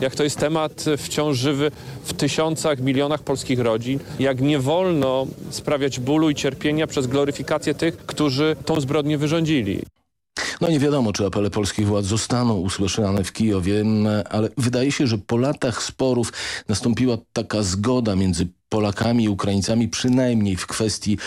jak to jest temat wciąż żywy w tysiącach, milionach polskich rodzin, jak nie wolno sprawiać bólu i cierpienia przez gloryfikację tych, którzy tą zbrodnię wyrządzili. No nie wiadomo, czy apele polskich władz zostaną usłyszane w Kijowie, ale wydaje się, że po latach sporów nastąpiła taka zgoda między Polakami i Ukraińcami, przynajmniej w kwestii